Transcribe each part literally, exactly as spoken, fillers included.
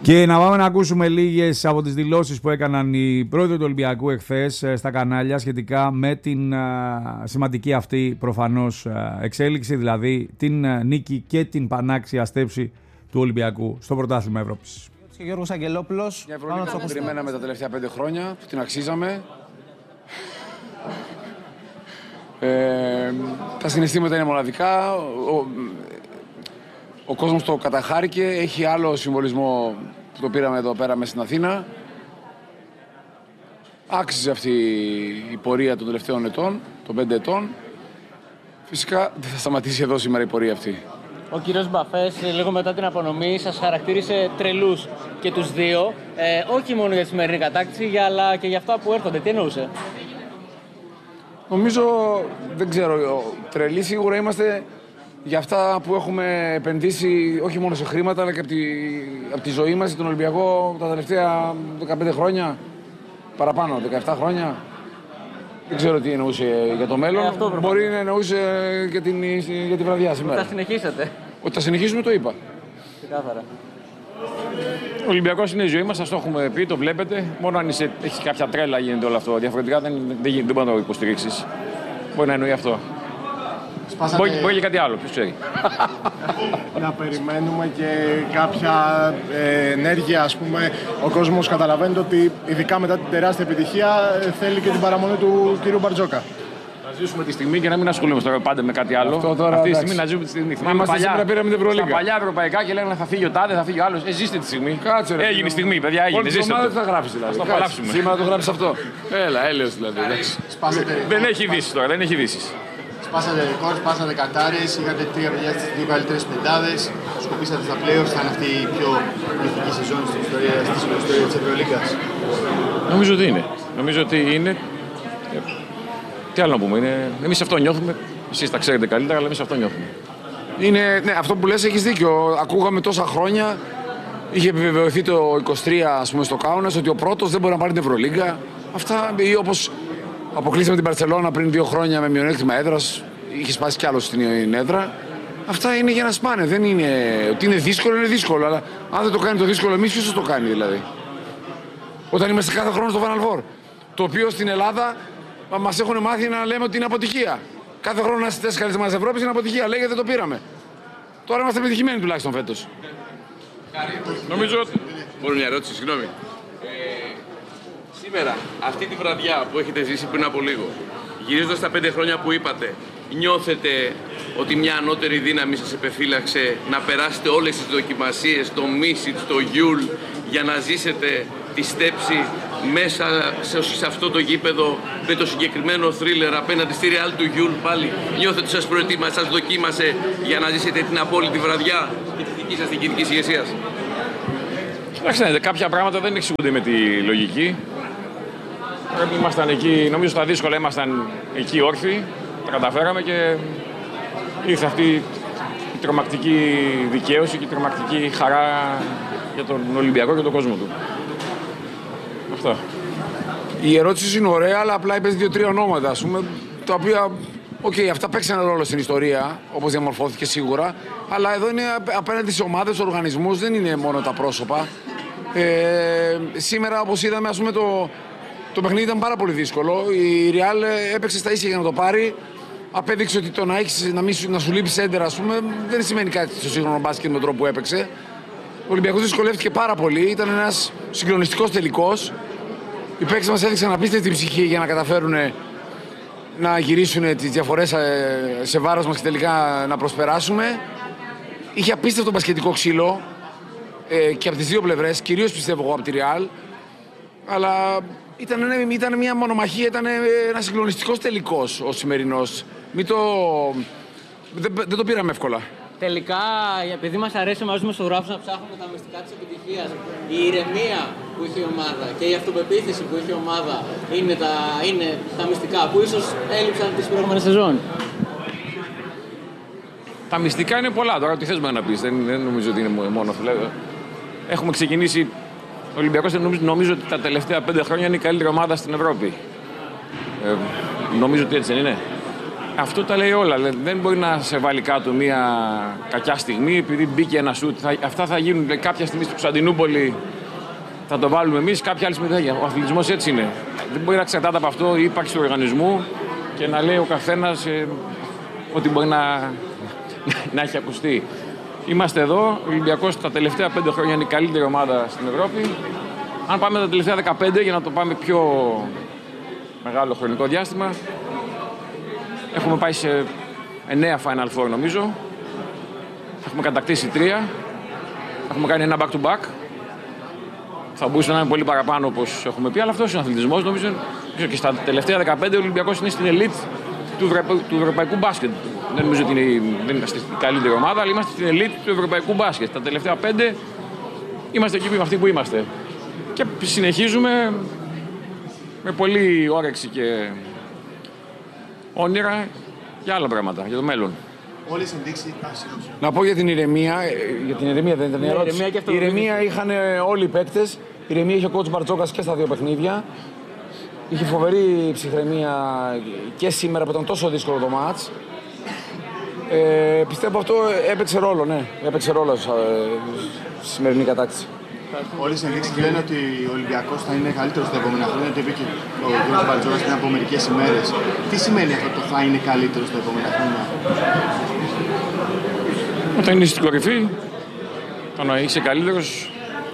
Και να πάμε να ακούσουμε λίγες από τις δηλώσεις που έκαναν οι πρόεδροι του Ολυμπιακού εχθές στα κανάλια σχετικά με την α, σημαντική αυτή προφανώς α, εξέλιξη, δηλαδή την α, νίκη και την πανάξια στέψη του Ολυμπιακού στο πρωτάθλημα Ευρώπης. Και Γιώργος Αγγελόπουλος. Μια Ευρωλίγκα που περιμέναμε τα τελευταία πέντε χρόνια, που την αξίζαμε. Ε, τα συναισθήματα είναι μοναδικά. Ο, ο κόσμος το καταχάρηκε. Έχει άλλο συμβολισμό που το πήραμε εδώ πέρα μες στην Αθήνα. Άξιζε αυτή η πορεία των τελευταίων ετών, των πέντε ετών. Φυσικά δεν θα σταματήσει εδώ σήμερα η πορεία αυτή. Ο κύριος Μπαφές, λίγο μετά την απονομή, σας χαρακτήρισε τρελούς και τους δύο. Ε, όχι μόνο για τη σημερινή κατάκτηση, αλλά και για αυτά που έρχονται. Τι εννοούσε? Νομίζω, δεν ξέρω, τρελοί σίγουρα είμαστε για αυτά που έχουμε επενδύσει όχι μόνο σε χρήματα, αλλά και από τη, από τη ζωή μας, τον Ολυμπιακό, τα τελευταία δεκαπέντε χρόνια, παραπάνω, δεκαεπτά χρόνια. Δεν ξέρω τι εννοούσε για το μέλλον. Ε, Μπορεί να εννοούσε για, την, για τη βραδιά σήμερα. Θα συνεχίσετε. Ότι θα συνεχίσουμε, το είπα. Ξεκάθαρα. Ο Ολυμπιακός είναι η ζωή μας, σας το έχουμε πει, το βλέπετε. Μόνο αν είσαι, έχεις κάποια τρέλα γίνεται όλο αυτό. Διαφορετικά δεν, δεν, δεν μπορεί να το υποστηρίξεις. Μπορεί να εννοεί αυτό. Σπάσατε... Μπορεί, μπορεί και κάτι άλλο, ποιος ξέρει. Να περιμένουμε και κάποια ε, ενέργεια, ας πούμε. Ο κόσμος καταλαβαίνει ότι ειδικά μετά την τεράστια επιτυχία θέλει και την παραμονή του κύριου Μπαρτζόκα. Να ζήσουμε τη στιγμή και να μην ασχολούμαστε τώρα πάντα με κάτι άλλο. Τώρα, αυτή τη στιγμή να ζούμε τη στιγμή. Θυμάμαι παλιά, πήραμε την Ευρωλίγκα. Στα παλιά ευρωπαϊκά και λέγανε θα φύγει ο τάδε, θα φύγει ο άλλος. Ε, ζήστε τη στιγμή. Κάτσε, ρε, έγινε η στιγμή, παιδιά, έγινε. Όλη Ζήστε το. θα γράψεις δηλαδή. Θα το απολαύσουμε. Σήμερα το γράψεις αυτό. Έλα, έλεος δηλαδή. Δεν έχει ειδήσεις τώρα, δεν έχει ειδήσεις. Σπάσατε ρεκόρ, σπάσατε κατάρες, είχατε τρία παιδιά στις δύο καλύτερες πεντάδες, σκοπίσατε στα play-offs, ήταν αυτή η πιο πληθυντική σεζόν στην ιστορία, στην ιστορία της Ευρωλίγκας. Νομίζω ότι είναι. Νομίζω ότι είναι. Τι άλλο να πούμε, είναι... εμείς αυτό νιώθουμε. Εσείς τα ξέρετε καλύτερα, αλλά εμείς αυτό νιώθουμε. Είναι, ναι, αυτό που λες έχεις δίκιο. Ακούγαμε τόσα χρόνια. Είχε επιβεβαιωθεί το είκοσι τρία, ας πούμε, στο Κάουνας ότι ο πρώτος δεν μπορεί να πάρει την Ευρωλίγκα. Αυτά, ή όπως αποκλείσαμε την Μπαρσελόνα πριν δύο χρόνια με μειονέκτημα έδρας. Είχε σπάσει κι άλλο στην έδρα. Αυτά είναι για να σπάνε. Δεν είναι ότι είναι δύσκολο, είναι δύσκολο. Αλλά αν δεν το κάνει το δύσκολο, εμείς ποιος το κάνει δηλαδή. Όταν είμαστε κάθε χρόνο στο Final Four. Το οποίο στην Ελλάδα μας έχουν μάθει να λέμε ότι είναι αποτυχία. Κάθε χρόνο να είστε τέσσερις καλύτερες ομάδες της Ευρώπης είναι αποτυχία. Λέγεται δεν το πήραμε. Τώρα είμαστε επιτυχημένοι τουλάχιστον φέτος. Νομίζω ότι. Μόνο μια ερώτηση, συγγνώμη. Ε, σήμερα, αυτή τη βραδιά που έχετε ζήσει πριν από λίγο, γυρίζοντας τα πέντε χρόνια που είπατε, νιώθετε ότι μια ανώτερη δύναμη σας επεφύλαξε να περάσετε όλες τις δοκιμασίες, το Μίσιτ, το Γιούλ, για να ζήσετε τη στέψη μέσα σε, σε αυτό το γήπεδο με το συγκεκριμένο θρίλερ απέναντι στη Real του Γιούλ πάλι? Νιώθετε ότι σας προετοίμασε, σας δοκίμασε για να ζήσετε την απόλυτη βραδιά και τη δική σας διοικητικής ηγεσίας? Κοιτάξτε, κάποια πράγματα δεν εξηγούνται με τη λογική. Ήμασταν εκεί, νομίζω στα δύσκολα ήμασταν εκεί όρθιοι, τα καταφέραμε και ήρθε αυτή η τρομακτική δικαίωση και η τρομακτική χαρά για τον Ολυμπιακό και τον κόσμο του. Αυτό. Η ερώτηση είναι ωραία, αλλά απλά είπες δύο-τρία ονόματα, ας πούμε, τα οποία, οκ, okay, αυτά παίξαν ρόλο στην ιστορία, όπως διαμορφώθηκε σίγουρα, αλλά εδώ είναι απέναντι σε ομάδες, οργανισμούς, δεν είναι μόνο τα πρόσωπα. Ε, σήμερα, όπως είδαμε, ας πούμε, το, το παιχνίδι ήταν πάρα πολύ δύσκολο. Η Real έπαιξε στα ίσια για να το πάρει. Απέδειξε ότι το να, έχεις, να, μην, να σου λείπει σέντερ, ας πούμε, δεν σημαίνει κάτι στο σύγχρονο μπάσκετ με τον τρόπο που έπαιξε. Ο Ολυμπιακός δυσκολεύτηκε πάρα πολύ. Ήταν ένας συγκλονιστικός τελικός. Οι παίκτες μας έδειξαν απίστευτη ψυχή για να καταφέρουν να γυρίσουν τις διαφορές σε βάρος μας και τελικά να προσπεράσουμε. Είχε απίστευτο μπασκετικό ξύλο ε, και από τις δύο πλευρές, κυρίως πιστεύω εγώ από τη Real. Αλλά ήταν, ήταν μια μονομαχία, ήταν ένας συγκλονιστικός τελικός ο σημερινός. Μην το... δεν, δεν το πήραμε εύκολα. Τελικά, επειδή μας αρέσει μαζί με στους γράφους να ψάχνουμε τα μυστικά της επιτυχίας, η ηρεμία που είχε η ομάδα και η αυτοπεποίθηση που είχε η ομάδα είναι τα, είναι τα μυστικά που ίσως έλειψαν τις προηγούμενες σεζόν. Τα μυστικά είναι πολλά. Τώρα τι θες να πεις, δεν, δεν νομίζω ότι είναι μόνο αυτό. Έχουμε ξεκινήσει. Ο Ολυμπιακός νομίζω, νομίζω ότι τα τελευταία πέντε χρόνια είναι η καλύτερη ομάδα στην Ευρώπη. Ε, νομίζω ότι έτσι δεν είναι. Αυτό τα λέει όλα. Δεν μπορεί να σε βάλει κάτω μια κακιά στιγμή επειδή μπήκε ένα σουτ. Θα, αυτά θα γίνουν λέει, κάποια στιγμή στη Κωνσταντινούπολη. Θα το βάλουμε εμείς, κάποια άλλη στιγμή. Ο αθλητισμός έτσι είναι. Δεν μπορεί να εξαρτάται από αυτό η ύπαρξη του οργανισμού και να λέει ο καθένας ε, ότι μπορεί να, να έχει ακουστεί. Είμαστε εδώ. Ο Ολυμπιακός τα τελευταία πέντε χρόνια είναι η καλύτερη ομάδα στην Ευρώπη. Αν πάμε τα τελευταία δεκαπέντε για να το πάμε πιο μεγάλο χρονικό διάστημα, έχουμε πάει σε εννέα Final Four νομίζω. Έχουμε κατακτήσει τρία. Έχουμε κάνει ένα back-to-back. Θα μπορούσε να είναι πολύ παραπάνω όπως έχουμε πει, αλλά αυτός είναι ο αθλητισμός. Νομίζω και στα τελευταία δεκαπέντε ο Ολυμπιακός είναι στην elite του, ευρωπαϊκού, του ευρωπαϊκού μπάσκετ. Δεν νομίζω ότι είναι, δεν είμαστε στην καλύτερη ομάδα, αλλά είμαστε στην elite του ευρωπαϊκού μπάσκετ. Τα τελευταία πέντε είμαστε εκεί που αυτοί που είμαστε. Και συνεχίζουμε με πολύ όρεξη και όνειρα για άλλα πράγματα, για το μέλλον. Όλες οι ενδείξεις. Να πω για την ηρεμία. Για την ηρεμία δεν ήταν η ερώτηση. ηρεμία και Η ηρεμία είχαν όλοι οι παίκτες. Η ηρεμία είχε ο coach Μπαρτζόκας και στα δύο παιχνίδια. Είχε φοβερή ψυχραιμία και σήμερα που ήταν τόσο δύσκολο το μάτς. Ε, πιστεύω αυτό έπαιξε ρόλο, ναι. Έπαιξε ρόλο ε, στη σημερινή κατάκτηση. Όλες οι ενδείξεις λένε ότι ο Ολυμπιακός θα είναι καλύτερος τα επόμενα χρόνια. Το είπε και ο κ. Μπαρτζόκας πριν από μερικές ημέρες. Τι σημαίνει αυτό το θα είναι καλύτερος τα επόμενα χρόνια? Όταν είναι στην κορυφή, το να είσαι καλύτερος,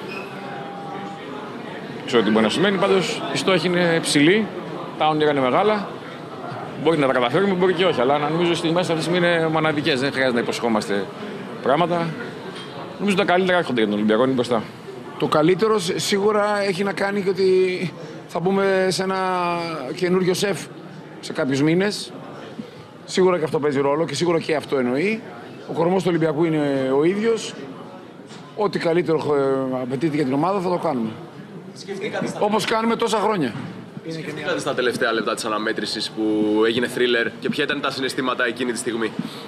ξέρω τι μπορεί να σημαίνει. Πάντως η στόχη είναι ψηλή, τα όνειρα είναι μεγάλα. Μπορεί να τα καταφέρουμε, μπορεί και όχι. Αλλά νομίζω ότι στιγμές αυτές είναι μοναδικές. Δεν χρειάζεται να υποσχόμαστε πράγματα. Νομίζω ότι τα καλύτερα έρχονται για τον Ολυμπιακό, είναι μπροστά. Το καλύτερο σίγουρα έχει να κάνει και ότι θα μπούμε σε ένα καινούριο σεφ σε κάποιους μήνες. Σίγουρα και αυτό παίζει ρόλο και σίγουρα και αυτό εννοεί. Ο κορμός του Ολυμπιακού είναι ο ίδιος. Ό,τι καλύτερο απαιτείται για την ομάδα θα το κάνουμε. Όπως κάνουμε τόσα χρόνια. Σκεφτήκατε στα τελευταία λεπτά της αναμέτρησης που έγινε θρίλερ και ποια ήταν τα συναισθήματα εκείνη τη στιγμή?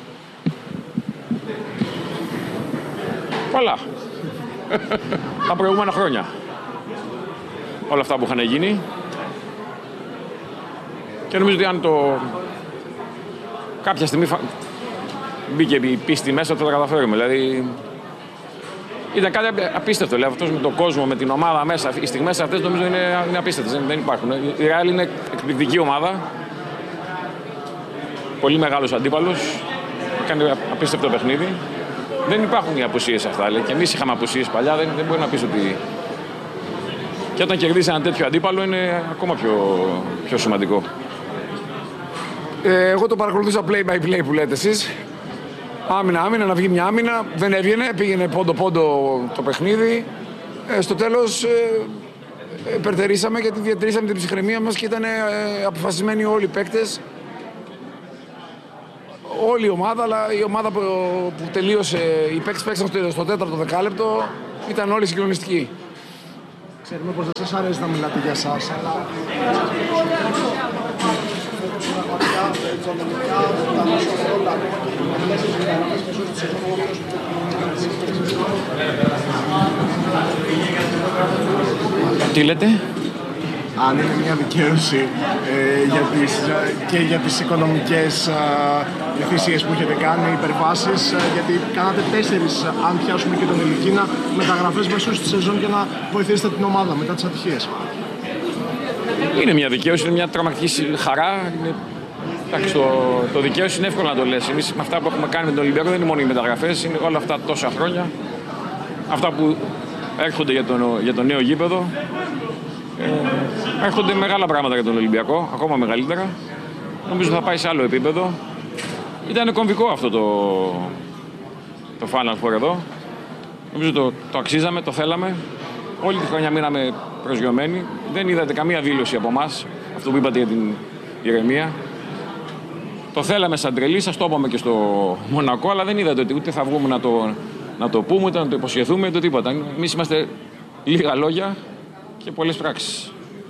Πολλά. Τα προηγούμενα χρόνια. Όλα αυτά που είχαν γίνει. Και νομίζω ότι αν το... κάποια στιγμή φα... μπήκε η πίστη μέσα ότι θα τα καταφέρουμε. Δηλαδή... ήταν κάτι απίστευτο. Δηλαδή, αυτός με τον κόσμο, με την ομάδα μέσα, οι στιγμές αυτές νομίζω είναι, είναι απίστευτες. Δεν, δεν υπάρχουν. Η Real είναι εκπληκτική ομάδα. Πολύ μεγάλος αντίπαλος. Κάνει απίστευτο παιχνίδι. Δεν υπάρχουν οι απουσίες αυτά. Λέει. Και εμείς είχαμε απουσίες παλιά. Δεν, δεν μπορεί να πεις ότι. Και όταν κερδίσει ένα τέτοιο αντίπαλο είναι ακόμα πιο, πιο σημαντικό. Ε, εγώ το παρακολουθούσα play by play που λέτε εσείς. Άμυνα, άμυνα, να βγει μια άμυνα. Δεν έβγαινε, πήγαινε πόντο-πόντο το παιχνίδι. Ε, στο τέλος ε, ε, περτερήσαμε γιατί διατηρήσαμε την ψυχραιμία μας και ήταν ε, αποφασισμένοι όλοι οι παίκτες. Όλη η ομάδα, αλλά η ομάδα που, που τελείωσε, οι παίκτες παίξαν στο, στο τέταρτο δεκάλεπτο, ήταν όλοι συγκλονιστικοί. Ξέρουμε πως δεν σας αρέσει να μιλάτε για εσάς, αλλά... Τι λέτε? Αν είναι μια δικαίωση ε, για τις, και για τις οικονομικές ε, θυσίες που έχετε κάνει, υπερβάσεις, ε, γιατί κάνατε τέσσερις, αν πιάσουμε και τον Ελικίνα, μεταγραφές μέσω στη σεζόν για να βοηθήσετε την ομάδα μετά τις ατυχίες. Είναι μια δικαίωση, είναι μια τρομακτική χαρά. Είναι... εντάξει, το, το δικαίωση είναι εύκολο να το λες. Εμείς με αυτά που έχουμε κάνει με τον Ολυμπιακό δεν είναι μόνο οι μεταγραφές, είναι όλα αυτά τόσα χρόνια. Αυτά που έρχονται για το, για το νέο γήπεδο. Ε, έρχονται μεγάλα πράγματα για τον Ολυμπιακό, ακόμα μεγαλύτερα. Νομίζω θα πάει σε άλλο επίπεδο. Ήταν κομβικό αυτό το, το Final Four εδώ. Νομίζω το, το αξίζαμε, το θέλαμε. Όλη τη χρονιά μείναμε προσγειωμένοι. Δεν είδατε καμία δήλωση από εμάς, αυτό που είπατε για την ηρεμία. Το θέλαμε σαν τρελή, σας το είπαμε και στο Μονακό, αλλά δεν είδατε ότι ούτε θα βγούμε να το, να το πούμε, ούτε να το υποσχεθούμε, ούτε τίποτα. Εμείς είμαστε λίγα λόγια και πολλές πράξεις.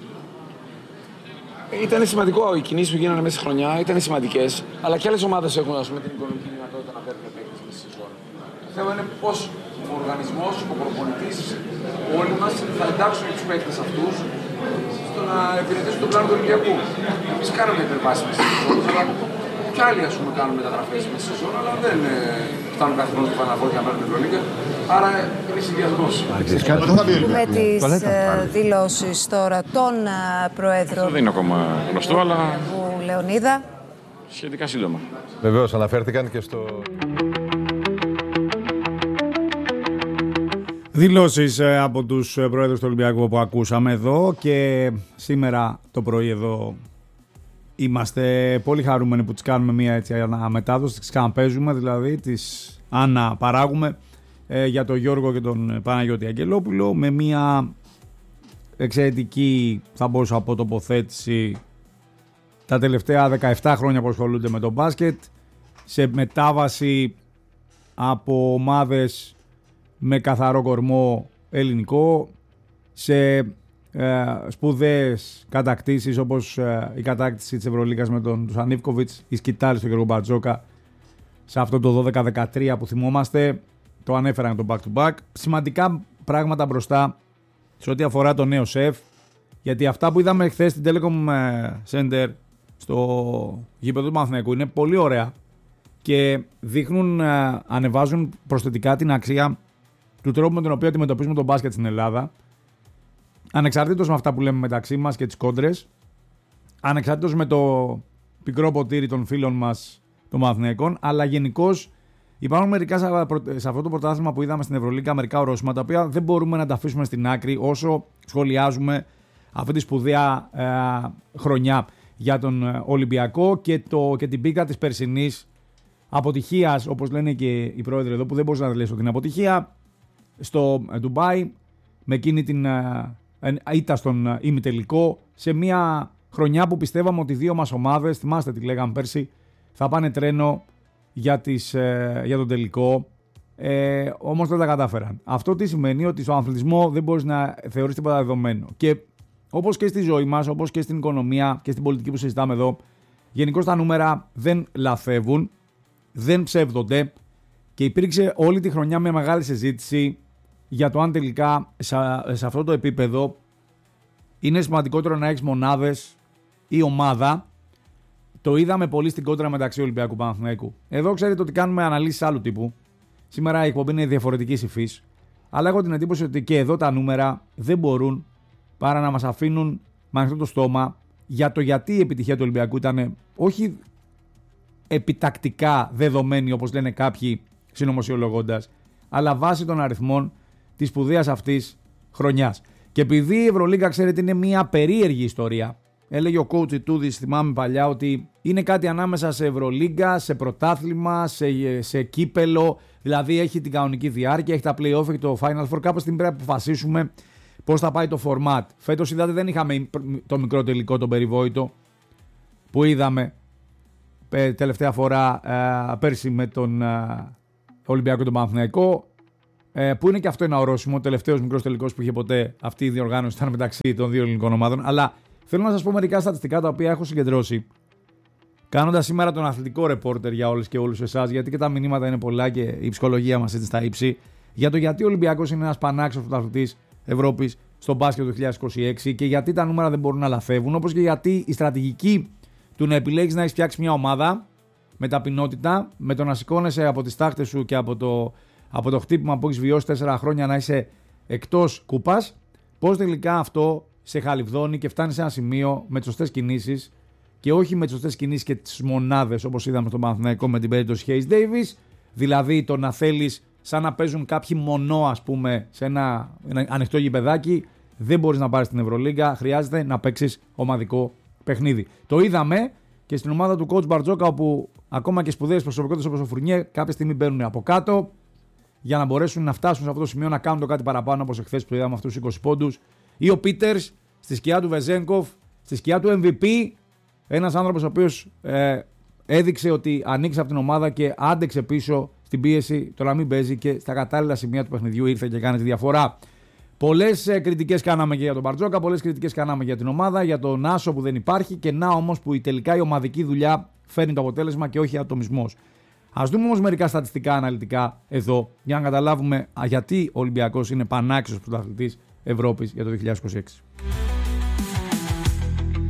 Ήταν σημαντικό, οι κινήσεις που γίνανε μέσα στη χρονιά ήταν σημαντικές, αλλά και άλλες ομάδες έχουν ας πούμε, την οικονομική δυνατότητα να παίρνουν παίκτες μέσα στη σεζόν. Το θέμα είναι πώς ο οργανισμός, ο προπονητής, όλοι μας θα εντάξουμε τους παίκτες αυτούς στο να υπηρετήσουν τον πλάνο του Ολυμπιακού. Εμείς κάναμε υπερβάσεις μέσα στη σεζόν, αλλά και άλλοι ας πούμε, κάνουν μεταγραφές μέσα στη σεζόν, αλλά δεν ε, φτάνουν κάθε χρόνο στο Final Four για να παίρνουν την Ευρωλίγκα. Άρα είναι συνδυασμός. Με τις δηλώσεις τώρα των Προέδρων. Δεν είναι ακόμα γνωστό, αλλά. Του Λεωνίδα. Σχετικά σύντομα. Βεβαίως, αναφέρθηκαν και στο. Δηλώσεις από τους Προέδρους του Ολυμπιακού που ακούσαμε εδώ και σήμερα το πρωί εδώ είμαστε πολύ χαρούμενοι που τις κάνουμε μια έτσι αναμετάδοση, τις ξαναπαίζουμε δηλαδή, τις αναπαράγουμε ε, για τον Γιώργο και τον Παναγιώτη Αγγελόπουλο με μια εξαιρετική, θα μπορούσα να πω, τοποθέτηση τα τελευταία δεκαεπτά χρόνια που ασχολούνται με τον μπάσκετ, σε μετάβαση από ομάδες με καθαρό κορμό ελληνικό, σε ε, σπουδαίες κατακτήσεις όπως ε, η κατάκτηση της Ευρωλίγκας με τον Σανίβκοβιτς, η σκητάλη στον Γιώργο Μπαρτζόκα σε αυτό το δώδεκα δεκατρία που θυμόμαστε, το ανέφεραν το back to back. Σημαντικά πράγματα μπροστά σε ό,τι αφορά το νέο σεφ, γιατί αυτά που είδαμε χθες στην Telecom Center στο γήπεδο του Παναθηναϊκού είναι πολύ ωραία και δείχνουν, ε, ανεβάζουν προσθετικά την αξία του τρόπου με τον οποίο αντιμετωπίζουμε τον μπάσκετ στην Ελλάδα, ανεξαρτήτως με αυτά που λέμε μεταξύ μας και τις κόντρες, ανεξαρτήτως με το πικρό ποτήρι των φίλων μας των Παναθηναϊκών, αλλά γενικώς υπάρχουν μερικά σε αυτό το πρωτάθλημα που είδαμε στην Ευρωλίγκα, μερικά ορόσημα τα οποία δεν μπορούμε να τα αφήσουμε στην άκρη όσο σχολιάζουμε αυτή τη σπουδαία ε, χρονιά για τον Ολυμπιακό και, το, και την πίκα της περσινής αποτυχίας, όπως λένε και οι πρόεδροι εδώ, που δεν μπορείς να λες ότι είναι αποτυχία, στο Ντουμπάι, με εκείνη την ήττα στον ημιτελικό, σε μια χρονιά που πιστεύαμε ότι οι δύο μας ομάδες, θυμάστε τι λέγαμε πέρσι, θα πάνε τρένο για, τις, ε, για τον τελικό, ε, όμως δεν τα κατάφεραν. Αυτό τι σημαίνει? Ότι στον αθλητισμό δεν μπορείς να θεωρείς τίποτα δεδομένο. Και όπως και στη ζωή μας, όπως και στην οικονομία και στην πολιτική που συζητάμε εδώ, γενικώς τα νούμερα δεν λαθεύουν, δεν ψεύδονται και υπήρξε όλη τη χρονιά μια μεγάλη συζήτηση για το αν τελικά σε, σε αυτό το επίπεδο είναι σημαντικότερο να έχεις μονάδες ή ομάδα. Το είδαμε πολύ στην κόντρα μεταξύ Ολυμπιακού και Παναθηναϊκού. Εδώ ξέρετε ότι κάνουμε αναλύσεις άλλου τύπου. Σήμερα η εκπομπή είναι διαφορετικής υφής, αλλά έχω την εντύπωση ότι και εδώ τα νούμερα δεν μπορούν παρά να μας αφήνουν με ανοιχτό το στόμα για το γιατί η επιτυχία του Ολυμπιακού ήταν όχι επιτακτικά δεδομένη όπως λένε κάποιοι συνωμοσιολογώντας, αλλά βάσει των αριθμών της σπουδαίας αυτής χρονιάς. Και επειδή η Ευρωλίγκα, ξέρετε, είναι μια περίεργη ιστορία, έλεγε ο coach Ιτούδης, θυμάμαι παλιά, ότι είναι κάτι ανάμεσα σε Ευρωλίγκα, σε πρωτάθλημα, σε, σε κύπελο, δηλαδή έχει την κανονική διάρκεια, έχει τα play-off, έχει το Final Four, κάπως την πρέπει να αποφασίσουμε πώς θα πάει το format. Φέτος είδατε δεν είχαμε το μικρό τελικό, τον περιβόητο, που είδαμε τελευταία φορά ε, πέρσι με τον ε, Ολυμπιακό και τον Παναθηναϊκό, ε, που είναι και αυτό ένα ορόσημο. Ο τελευταίος μικρός τελικός που είχε ποτέ αυτή η διοργάνωση ήταν μεταξύ των δύο ελληνικών ομάδων. Αλλά θέλω να σας πω μερικά στατιστικά τα οποία έχω συγκεντρώσει κάνοντας σήμερα τον αθλητικό ρεπόρτερ για όλες και όλους εσάς, γιατί και τα μηνύματα είναι πολλά και η ψυχολογία μας είναι στα ύψη, για το γιατί ο Ολυμπιακός είναι ένας πανάξιος πρωταθλητής Ευρώπης στο μπάσκετ του δύο χιλιάδες είκοσι έξι και γιατί τα νούμερα δεν μπορούν να λαθεύουν, όπως και γιατί η στρατηγική του να επιλέγεις να έχεις φτιάξει μια ομάδα με ταπεινότητα, με το να σηκώνεσαι από τις τάχτες σου και από το, από το χτύπημα που έχεις βιώσει τέσσερα χρόνια να είσαι εκτός κούπας, πώς τελικά αυτό σε χαλιβδώνει και φτάνει σε ένα σημείο με τις σωστές κινήσεις και όχι με τις σωστές κινήσεις και τις μονάδες όπως είδαμε στον Παναθηναϊκό με την περίπτωση Hayes Davis, δηλαδή το να θέλεις σαν να παίζουν κάποιοι μονό, ας πούμε, σε ένα, ένα ανοιχτό γηπεδάκι, δεν μπορείς να πάρεις την Ευρωλίγκα, χρειάζεται να παίξεις ομαδικό παιχνίδι. Το είδαμε και στην ομάδα του coach Μπαρτζόκα, όπου ακόμα και σπουδαίες προσωπικότητες όπως ο Φουρνιέ κάποια στιγμή μπαίνουν από κάτω για να μπορέσουν να φτάσουν σε αυτό το σημείο να κάνουν το κάτι παραπάνω, όπως εχθές που είδαμε αυτούς τους είκοσι πόντους. Ή ο Πίτερς στη σκιά του Βεζένκοφ, στη σκιά του εμ βι πι, ένας άνθρωπος ο οποίος ε, έδειξε ότι ανοίξει από την ομάδα και άντεξε πίσω στην πίεση το να μην παίζει και στα κατάλληλα σημεία του παιχνιδιού ήρθε και κάνει τη διαφορά. Πολλές ε, κριτικές κάναμε και για τον Μπαρτζόκα, πολλές κριτικές κάναμε για την ομάδα, για τον Άσο που δεν υπάρχει και να όμως που η, τελικά η ομαδική δουλειά φέρνει το αποτέλεσμα και όχι ατομισμός. Ας δούμε όμως μερικά στατιστικά αναλυτικά εδώ για να καταλάβουμε α, γιατί ο Ολυμπιακός είναι πανάξιος πρωταθλητής Ευρώπης για το δύο χιλιάδες είκοσι έξι.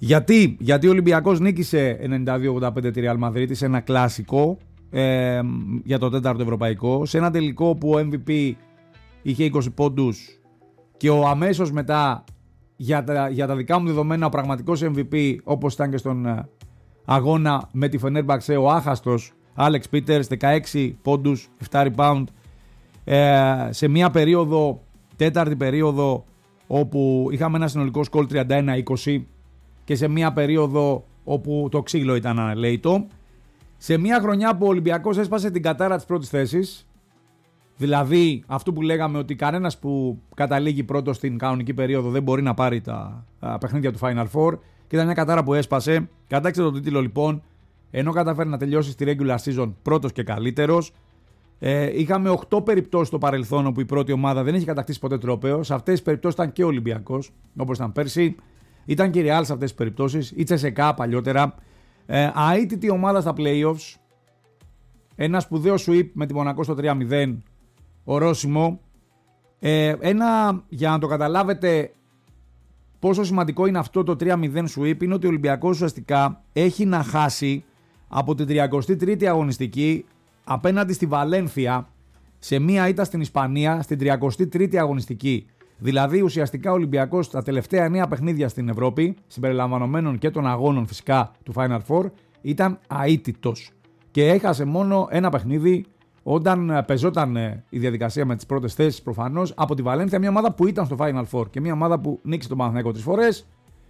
Γιατί, Γιατί ο Ολυμπιακός νίκησε ενενήντα δύο ογδόντα πέντε τη Ρεάλ Μαδρίτη σε ένα κλασικό ε, για το τέταρτο ευρωπαϊκό, σε ένα τελικό που ο εμ βι πι είχε είκοσι πόντους και ο αμέσως μετά για τα, για τα δικά μου δεδομένα ο πραγματικός εμ βι πι, όπως ήταν και στον ε, αγώνα με τη Φενέρμπαξε, ο άχαστος Άλεξ Πίτερς, δεκαέξι πόντους, επτά rebound ε, σε μια περίοδο, τέταρτη περίοδο, όπου είχαμε ένα συνολικό σκορ τριάντα ένα είκοσι και σε μια περίοδο όπου το ξύλο ήταν ανελαίτο. Σε μια χρονιά που ο Ολυμπιακός έσπασε την κατάρα της πρώτης θέσης, δηλαδή αυτό που λέγαμε ότι κανένας που καταλήγει πρώτος στην κανονική περίοδο δεν μπορεί να πάρει τα α, παιχνίδια του Final Four, και ήταν μια κατάρα που έσπασε. Κατάξτε τον τίτλο λοιπόν, ενώ καταφέρει να τελειώσει στη regular season πρώτος και καλύτερος. Ε, είχαμε οκτώ περιπτώσεις στο παρελθόν όπου η πρώτη ομάδα δεν έχει κατακτήσει ποτέ τρόπαιο. Σε αυτές τις περιπτώσεις ήταν και ο Ολυμπιακός, όπως ήταν πέρσι. Ήταν και η Real σε αυτές τις περιπτώσεις. Η Τσεσεκά παλιότερα. Ε, αίτητη ομάδα στα playoffs. Ένα σπουδαίο sweep με τη Μονακό στο τρία μηδέν. Ορόσημο. Ε, ένα, για να το καταλάβετε πόσο σημαντικό είναι αυτό το τρία μηδέν sweep, είναι ότι ο Ολυμπιακός ουσιαστικά έχει να χάσει από την τριακοστή τρίτη αγωνιστική απέναντι στη Βαλένθια σε μία ήττα στην Ισπανία στην τριακοστή τρίτη αγωνιστική. Δηλαδή ουσιαστικά ο Ολυμπιακός τα τελευταία εννέα παιχνίδια στην Ευρώπη, συμπεριλαμβανομένων και των αγώνων φυσικά του Final Four, ήταν αίτητος και έχασε μόνο ένα παιχνίδι όταν πεζόταν η διαδικασία με τις πρώτες θέσεις προφανώς από τη Βαλένθια, μια ομάδα που ήταν στο Final Four και μια ομάδα που νίκησε τον Παναθηναϊκό τρεις φορές,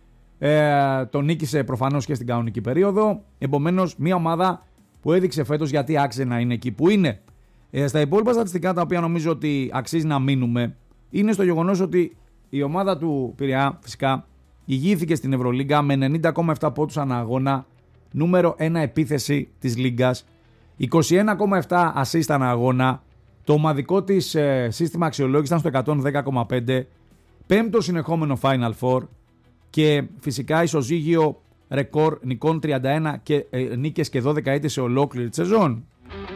ε, τον νίκησε προφανώς και στην κανονική περίοδο, επομένως μια ομάδα που έδειξε φέτος γιατί άξιζε να είναι εκεί που είναι. Ε, στα υπόλοιπα στατιστικά τα οποία νομίζω ότι αξίζει να μείνουμε είναι στο γεγονός ότι η ομάδα του Πειραιά φυσικά ηγήθηκε στην Ευρωλίγκα με ενενήντα κόμμα επτά πόντους ανά αγώνα, νούμερο ένα επίθεση της Λίγκας, είκοσι ένα κόμμα επτά assist ανά αγώνα, το ομαδικό της ε, σύστημα αξιολόγησης ήταν στο εκατόν δέκα κόμμα πέντε, πέμπτο συνεχόμενο Final Four και φυσικά ισοζύγιο ρεκόρ νικών τριάντα ένα και, ε, νίκες και δώδεκα ήττες σε ολόκληρη τη σεζόν.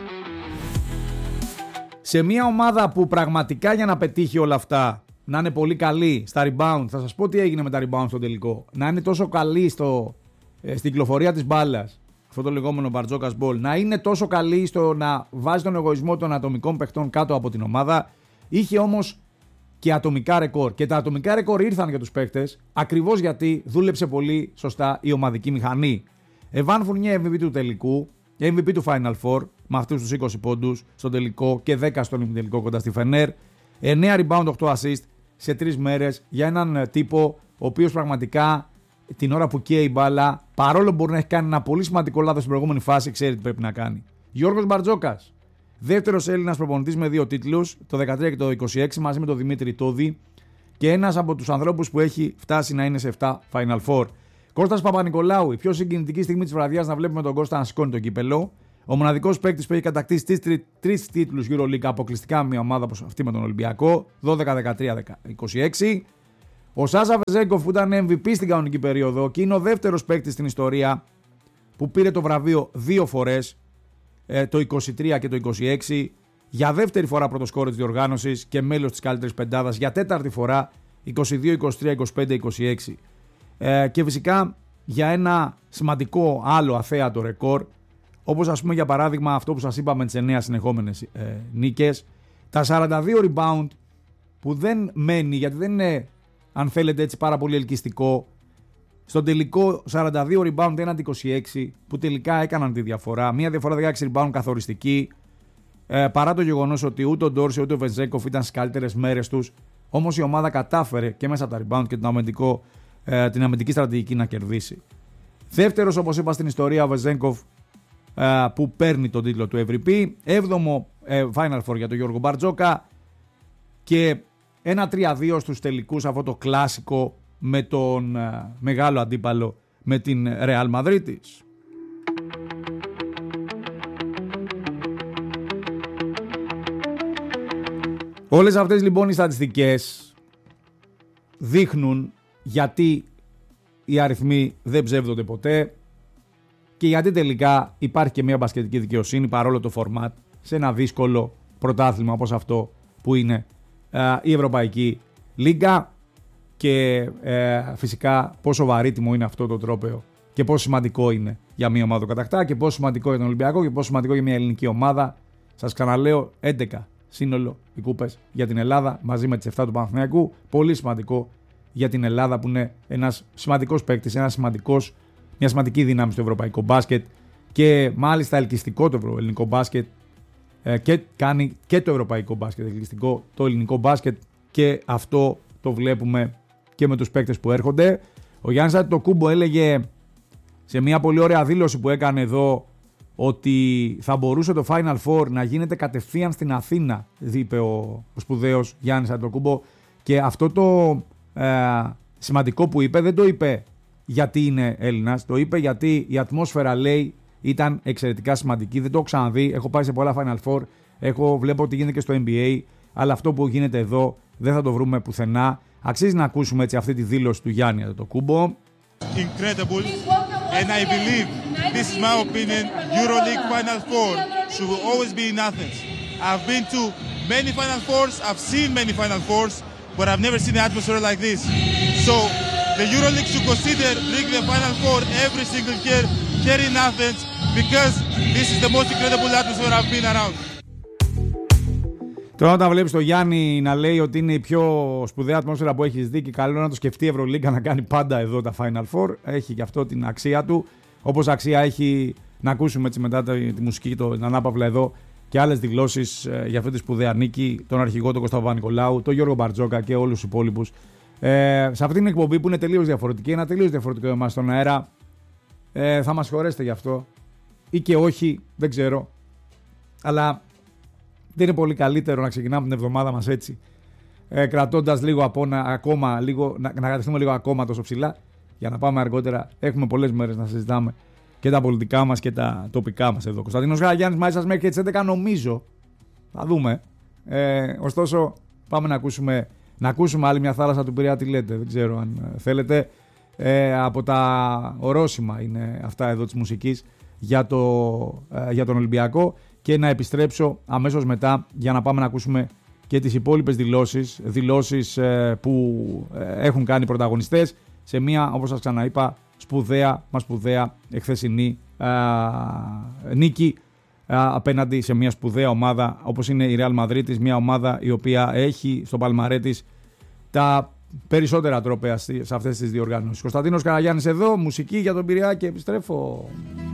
Σε μια ομάδα που πραγματικά για να πετύχει όλα αυτά, να είναι πολύ καλή στα rebound, θα σας πω τι έγινε με τα rebound στο τελικό, να είναι τόσο καλή στο, ε, στην κυκλοφορία της μπάλας, αυτό το λεγόμενο Μπαρτζόκας Ball, να είναι τόσο καλή στο να βάζει τον εγωισμό των ατομικών παιχτών κάτω από την ομάδα, είχε όμως και ατομικά ρεκόρ. Και τα ατομικά ρεκόρ ήρθαν για τους παίκτες ακριβώς γιατί δούλεψε πολύ σωστά η ομαδική μηχανή. Εβάν Φουρνιέ εμ βι πι του τελικού, εμ βι πι του Final Four με αυτούς τους είκοσι πόντους στον τελικό και δέκα στον ημιτελικό κοντά στη Φενέρ. εννέα rebound, οκτώ assist σε τρεις μέρες για έναν τύπο ο οποίος πραγματικά την ώρα που καίει η μπάλα, παρόλο που μπορεί να έχει κάνει ένα πολύ σημαντικό λάθος στην προηγούμενη φάση, ξέρει τι πρέπει να κάνει. Γιώργος Μπαρτζόκας. Δεύτερος Έλληνας προπονητής με δύο τίτλους, το δεκατρία και το είκοσι έξι, μαζί με τον Δημήτρη Τόδη, και ένας από τους ανθρώπους που έχει φτάσει να είναι σε επτά Final Four. Κώστας Παπα-Νικολάου, η πιο συγκινητική στιγμή της βραδιάς να βλέπουμε τον Κώστα να σηκώνει το κύπελο. Ο μοναδικός παίκτης που έχει κατακτήσει τρεις τίτλους EuroLeague αποκλειστικά μια ομάδα όπως αυτή με τον Ολυμπιακό, δώδεκα δεκατρία είκοσι έξι. Ο Σάσα Βεζέγκοφ που ήταν εμ βι πι στην κανονική περίοδο και είναι ο δεύτερος παίκτης στην ιστορία που πήρε το βραβείο δύο φορές, το είκοσι τρία και το είκοσι έξι, για δεύτερη φορά πρώτο σκόρερ της διοργάνωσης και μέλος της καλύτερης πεντάδας, για τέταρτη φορά είκοσι δύο, είκοσι τρία, είκοσι πέντε, είκοσι έξι. Ε, και φυσικά για ένα σημαντικό άλλο αθέατο ρεκόρ, όπως ας πούμε για παράδειγμα αυτό που σας είπα με τις εννέα συνεχόμενες ε, νίκες, τα σαράντα δύο rebound που δεν μένει, γιατί δεν είναι αν θέλετε έτσι πάρα πολύ ελκυστικό, στον τελικό σαράντα δύο rebound έναντι είκοσι έξι που τελικά έκαναν τη διαφορά. Μια διαφορά δεκαέξι rebound καθοριστική, ε, παρά το γεγονός ότι ούτε ο Ντόρση ούτε ο Βεζέκοφ ήταν στις καλύτερες μέρες τους. Όμως η ομάδα κατάφερε και μέσα από τα rebound και την, αμυντικό, ε, την αμυντική στρατηγική να κερδίσει. Δεύτερος, όπως είπα, στην ιστορία ο Βεζέκοφ, ε, που παίρνει τον τίτλο του εμ βι πι. Έβδομο ε, Final Four για τον Γιώργο Μπαρτζόκα και ένα τρία δύο στους τελικούς, αυτό το κλασικό με τον ε, μεγάλο αντίπαλο, με την Ρεάλ Μαδρίτης. Όλες αυτές λοιπόν οι στατιστικές δείχνουν γιατί οι αριθμοί δεν ψεύδονται ποτέ και γιατί τελικά υπάρχει και μια μπασκετική δικαιοσύνη παρόλο το format σε ένα δύσκολο πρωτάθλημα όπως αυτό που είναι ε, η Ευρωπαϊκή Λίγκα. και ε, φυσικά πόσο βαρύτιμο είναι αυτό το τρόπαιο και πόσο σημαντικό είναι για μια ομάδα που κατακτά και πόσο σημαντικό για τον Ολυμπιακό και πόσο σημαντικό για μια ελληνική ομάδα. Σας ξαναλέω, έντεκα σύνολο οι κούπες για την Ελλάδα μαζί με τις επτά του Παναθηναϊκού. Πολύ σημαντικό για την Ελλάδα που είναι ένας σημαντικός παίκτης, ένας σημαντικός, μια σημαντική δύναμη στο ευρωπαϊκό μπάσκετ και μάλιστα ελκυστικό το ελληνικό μπάσκετ ε, και κάνει και το ευρωπαϊκό μπάσκετ ελκυστικό το ελληνικό μπάσκετ και αυτό το βλέπουμε και με τους παίκτες που έρχονται. Ο Γιάννης Αντετοκούνμπο έλεγε σε μια πολύ ωραία δήλωση που έκανε εδώ ότι θα μπορούσε το Final Four να γίνεται κατευθείαν στην Αθήνα, είπε ο, ο σπουδαίος Γιάννης Αντετοκούνμπο, και αυτό το ε, σημαντικό που είπε δεν το είπε γιατί είναι Έλληνας, το είπε γιατί η ατμόσφαιρα, λέει, ήταν εξαιρετικά σημαντική. Δεν το έχω ξαναδεί, έχω πάει σε πολλά Final Four, έχω, βλέπω ότι γίνεται και στο N B A, αλλά αυτό που γίνεται εδώ δεν θα το βρούμε πουθενά. Αξίζει να ακούσουμε έτσι αυτή τη δήλωση του Γιάννη Αντετοκούνμπο. Incredible, and I believe, this is my opinion, EuroLeague Final Four should always be in Athens. I've been to many Final Fours, I've seen many Final Fours, but I've never seen an atmosphere like this. So the EuroLeague should consider bringing the Final Four every single year here in Athens, because this is the most incredible atmosphere I've been around. Τώρα όταν βλέπεις τον Γιάννη να λέει ότι είναι η πιο σπουδαία ατμόσφαιρα που έχεις δει και καλό να το σκεφτεί η Ευρωλίγκα να κάνει πάντα εδώ τα Final Four, έχει και αυτό την αξία του, όπως αξία έχει να ακούσουμε έτσι μετά τη, τη μουσική, το, την ανάπαυλα εδώ και άλλες δηλώσεις ε, για αυτή τη σπουδαία νίκη, τον αρχηγό τον Κώστα Παπα-Νικολάου, τον Γιώργο Μπαρτζόκα και όλους τους υπόλοιπους. Ε, σε αυτή την εκπομπή που είναι τελείως διαφορετική, ένα τελείως διαφορετικό εμάς στον αέρα, ε, θα μας χωρέσετε γι' αυτό ή και όχι, δεν ξέρω, αλλά δεν είναι πολύ καλύτερο να ξεκινάμε την εβδομάδα μας έτσι, ε, κρατώντας λίγο από να, ακόμα, λίγο, να, να κρατηθούμε λίγο ακόμα τόσο ψηλά για να πάμε αργότερα. Έχουμε πολλές μέρες να συζητάμε και τα πολιτικά μας και τα τοπικά μας εδώ. Κωνσταντίνος Καραγιάννης μαζί σας μέχρι τις έντεκα νομίζω. Θα δούμε. Ε, ωστόσο πάμε να ακούσουμε, να ακούσουμε άλλη μια θάλασσα του Πειραιά, τι λέτε, δεν ξέρω αν θέλετε. Ε, από τα ορόσημα είναι αυτά εδώ της μουσικής για, το, ε, για τον Ολυμπιακό. Και να επιστρέψω αμέσως μετά για να πάμε να ακούσουμε και τις υπόλοιπες δηλώσεις, δηλώσεις ε, που ε, έχουν κάνει οι πρωταγωνιστές σε μια, όπως σας ξαναείπα, σπουδαία, μα σπουδαία εχθεσινή ε, νίκη ε, απέναντι σε μια σπουδαία ομάδα όπως είναι η Real Madrid, μια ομάδα η οποία έχει στο παλμαρέ της τα περισσότερα τρόπαια σε αυτές τις διοργανώσεις. Κωνσταντίνος Καραγιάννης εδώ, μουσική για τον Πειραιά και επιστρέφω.